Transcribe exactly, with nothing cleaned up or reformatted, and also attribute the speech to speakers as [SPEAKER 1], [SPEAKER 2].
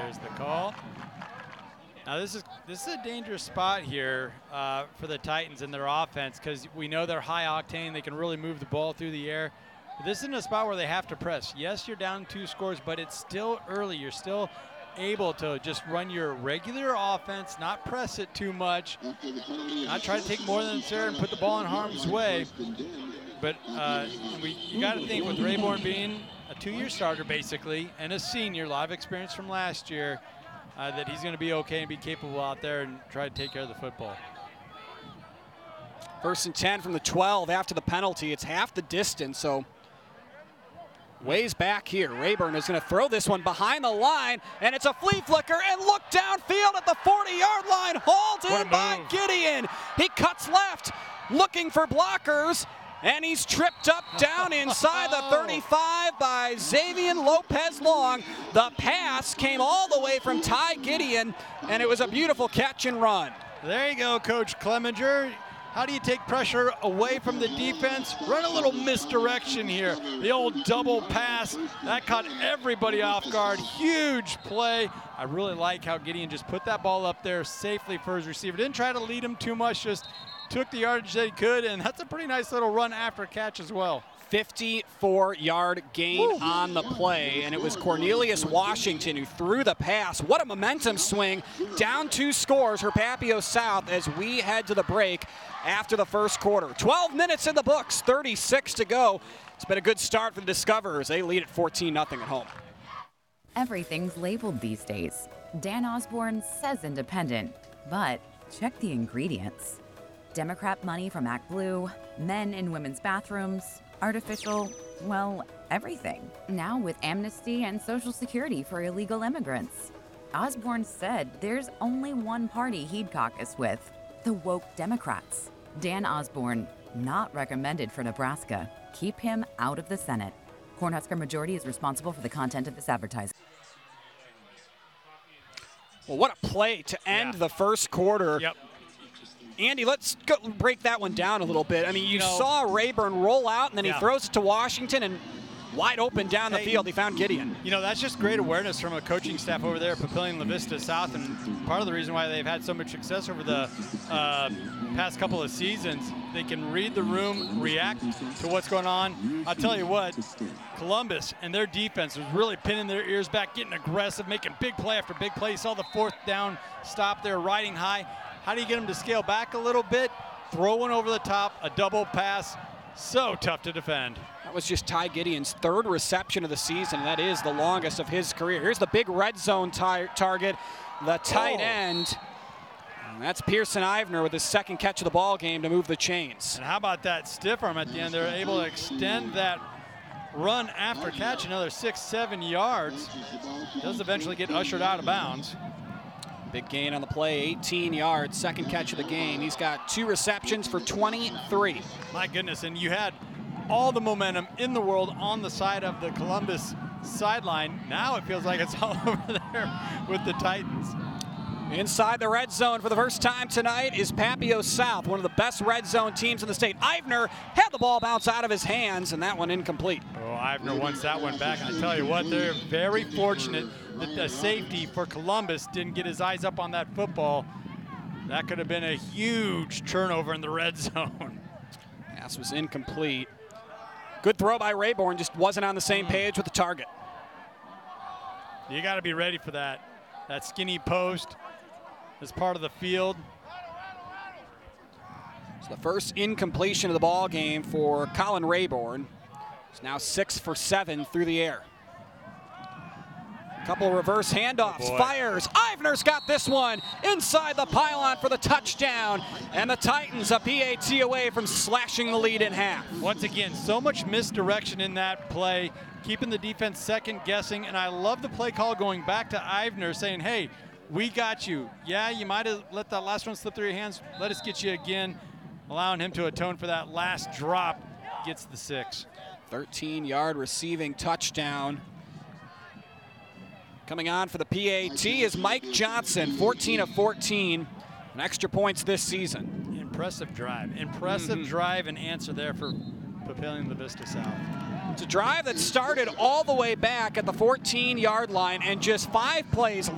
[SPEAKER 1] There's the call. Now this is this is a dangerous spot here uh, for the Titans in their offense because we know they're high octane. They can really move the ball through the air. But this isn't a spot where they have to press. Yes, you're down two scores, but it's still early. You're still able to just run your regular offense, not press it too much, not try to take more than it's there and put the ball in harm's way. But uh, we, you got to think with Rayborn being a two-year starter basically and a senior, a lot of experience from last year, uh, that he's going to be okay and be capable out there and try to take care of the football.
[SPEAKER 2] First and ten from the twelve after the penalty. It's half the distance, so ways back here. Rayburn is going to throw this one behind the line, and it's a flea flicker, and look downfield at the forty-yard line, hauled in by Gideon. He cuts left, looking for blockers, and he's tripped up down inside the thirty-five by Xavier Lopez Long. The pass came all the way from Ty Gideon, and it was a beautiful catch and run.
[SPEAKER 1] There you go, Coach Clemenger. How do you take pressure away from the defense? Run a little misdirection here. The old double pass, that caught everybody off guard. Huge play. I really like how Gideon just put that ball up there safely for his receiver. Didn't try to lead him too much, just took the yardage that he could, and that's a pretty nice little run after catch as well.
[SPEAKER 2] fifty-four yard gain Woo. on the play, and it was Cornelius Washington who threw the pass. What a momentum swing. Down two scores for Papio South as we head to the break after the first quarter. twelve minutes in the books, thirty-six to go. It's been a good start for the Discoverers. They lead at fourteen nothing at home.
[SPEAKER 3] Everything's labeled these days. Dan Osborne says independent, but check the ingredients. Democrat money from ActBlue, men in women's bathrooms, artificial, well, everything. Now with amnesty and Social Security for illegal immigrants. Osborne said there's only one party he'd caucus with, the woke Democrats. Dan Osborne, not recommended for Nebraska. Keep him out of the Senate. Cornhusker Majority is responsible for the content of this advertising.
[SPEAKER 2] Well, what a play to end yeah. the first quarter.
[SPEAKER 1] Yep.
[SPEAKER 2] Andy, let's go break that one down a little bit. I mean, you, you know, saw Rayburn roll out, and then yeah. he throws it to Washington, and wide open down the hey, field, he found Gideon.
[SPEAKER 1] You know, that's just great awareness from a coaching staff over there at Papillion La Vista South, and part of the reason why they've had so much success over the uh, past couple of seasons. They can read the room, react to what's going on. I'll tell you what, Columbus and their defense was really pinning their ears back, getting aggressive, making big play after big play. You saw the fourth down stop there, riding high. How do you get them to scale back a little bit? Throw one over the top, a double pass. So tough to defend.
[SPEAKER 2] That was just Ty Gideon's third reception of the season. That is the longest of his career. Here's the big red zone target, the tight oh. end. And that's Pearson Ivner with his second catch of the ball game to move the chains.
[SPEAKER 1] And how about that stiff arm at the end? They're able to extend that run after catch another six, seven yards. Does eventually get ushered out of bounds.
[SPEAKER 2] Big gain on the play, eighteen yards, second catch of the game. He's got two receptions for twenty-three.
[SPEAKER 1] My goodness, and you had all the momentum in the world on the side of the Columbus sideline. Now it feels like it's all over there with the Titans.
[SPEAKER 2] Inside the red zone for the first time tonight is Papio South, one of the best red zone teams in the state. Ivner had the ball bounce out of his hands, and that one incomplete.
[SPEAKER 1] Oh, Ivner wants that one back. I tell you what, they're very fortunate that the safety for Columbus didn't get his eyes up on that football. That could have been a huge turnover in the red zone.
[SPEAKER 2] Pass was incomplete. Good throw by Rayborn, just wasn't on the same page with the target.
[SPEAKER 1] You got to be ready for that. That skinny post is part of the field.
[SPEAKER 2] It's the first incompletion of the ball game for Colin Rayborn. He's now six for seven through the air. Couple reverse handoffs,
[SPEAKER 1] oh
[SPEAKER 2] fires. Ivner's got this one inside the pylon for the touchdown. And the Titans a P A T away from slashing the lead in half.
[SPEAKER 1] Once again, so much misdirection in that play, keeping the defense second guessing. And I love the play call going back to Ivner saying, hey, we got you. Yeah, you might have let that last one slip through your hands. Let us get you again. Allowing him to atone for that last drop. Gets the six.
[SPEAKER 2] thirteen yard receiving touchdown. Coming on for the P A T is Mike Johnson, fourteen of fourteen, and extra points this season.
[SPEAKER 1] Impressive drive. Impressive mm-hmm. drive and answer there for Papillion La Vista South.
[SPEAKER 2] It's a drive that started all the way back at the fourteen yard line and just five plays